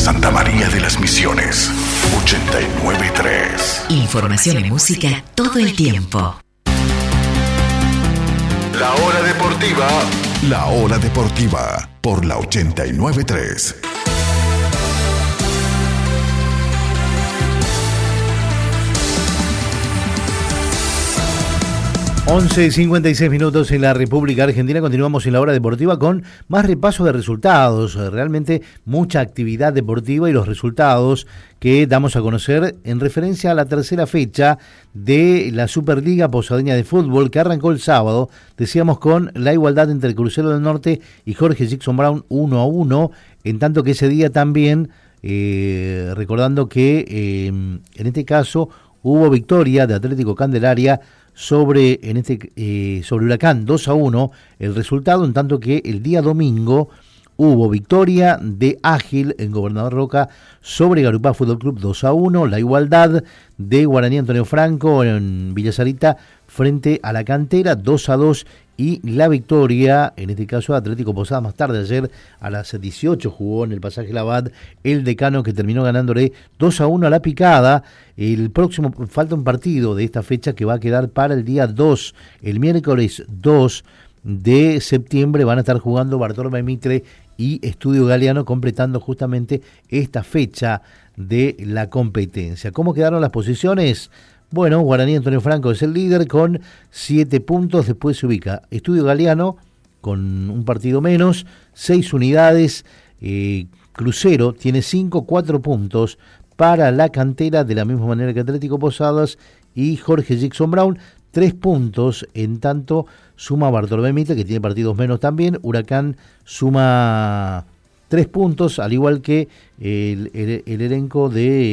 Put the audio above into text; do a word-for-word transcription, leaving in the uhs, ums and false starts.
Santa María de las Misiones, ochenta y nueve punto tres. Información y música todo el tiempo. La hora deportiva. La hora deportiva por la ochenta y nueve punto tres. once y cincuenta y seis minutos en la República Argentina. Continuamos en la hora deportiva con más repaso de resultados. Realmente mucha actividad deportiva y los resultados que damos a conocer en referencia a la tercera fecha de la Superliga Posadeña de Fútbol que arrancó el sábado. Decíamos con la igualdad entre el Crucero del Norte y Jorge Jackson Brown uno a uno, en tanto que ese día también, eh, recordando que eh, en este caso hubo victoria de Atlético Candelaria sobre en este eh, sobre Huracán dos a uno el resultado, en tanto que el día domingo hubo victoria de Ágil en Gobernador Roca sobre Garupá Fútbol Club dos a uno, la igualdad de Guaraní Antonio Franco en Villa Sarita frente a la Cantera dos a dos, y la victoria, en este caso de Atlético Posadas, más tarde ayer a las dieciocho jugó en el Pasaje Labat el Decano, que terminó ganándole dos a uno a La Picada. El próximo, falta un partido de esta fecha que va a quedar para el día dos, el miércoles dos de septiembre van a estar jugando Bartolomé Mitre y Estudio Galeano, completando justamente esta fecha de la competencia. ¿Cómo quedaron las posiciones? Bueno, Guaraní Antonio Franco es el líder con siete puntos, después se ubica Estudio Galeano con un partido menos, seis unidades, eh, Crucero tiene cinco, cuatro puntos para la Cantera, de la misma manera que Atlético Posadas, y Jorge Jackson Brown, tres puntos, en tanto suma Bartolomé Mitre, que tiene partidos menos también. Huracán suma tres puntos, al igual que el, el, el elenco de